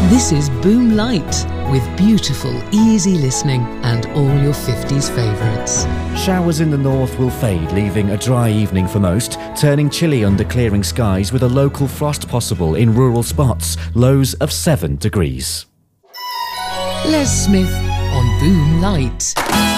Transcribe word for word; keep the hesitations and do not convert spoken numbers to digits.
This is Boom Light, with beautiful, easy listening and all your fifties favourites. Showers in the north will fade, leaving a dry evening for most, turning chilly under clearing skies with a local frost possible in rural spots, lows of seven degrees. Les Smith on Boom Light.